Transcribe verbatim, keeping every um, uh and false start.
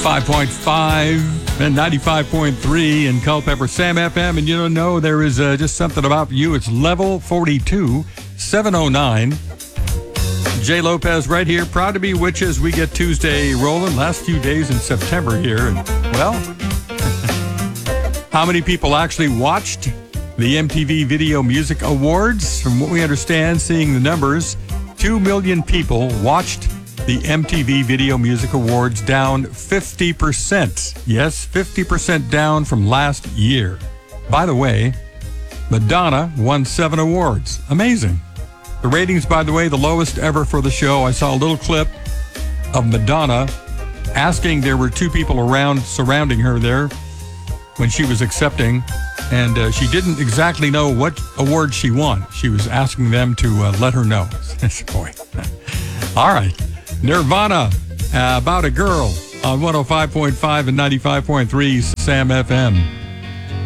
five point five and ninety-five point three in Culpeper Sam F M. And you don't know, there is uh, just something about you. It's level forty-two, seven oh nine. Jay Lopez right here. Proud to be witches. We get Tuesday rolling. Last few days in September here. And, well, how many people actually watched the M T V Video Music Awards? From what we understand, seeing the numbers, two million people watched the M T V Video Music Awards, down fifty percent. Yes, fifty percent down from last year. By the way, Madonna won seven awards. Amazing. The ratings, by the way, the lowest ever for the show. I saw a little clip of Madonna asking, there were two people around surrounding her there when she was accepting, and uh, she didn't exactly know what award she won. She was asking them to uh, let her know. Boy. All right. Nirvana, uh, About a Girl on one oh five point five and ninety-five point three Sam F M.